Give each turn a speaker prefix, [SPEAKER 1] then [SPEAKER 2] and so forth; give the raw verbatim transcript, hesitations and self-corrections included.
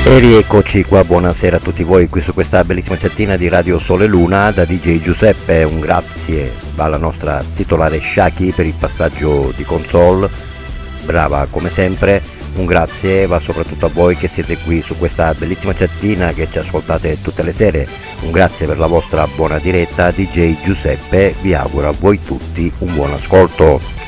[SPEAKER 1] E rieccoci qua, buonasera a tutti voi qui su questa bellissima chattina di Radio Sole Luna da D J Giuseppe. Un grazie va alla nostra titolare Shaki per il passaggio di console, brava come sempre. Un grazie va soprattutto a voi che siete qui su questa bellissima chattina, che ci ascoltate tutte le sere. Un grazie per la vostra buona diretta. D J Giuseppe vi augura a voi tutti un buon ascolto.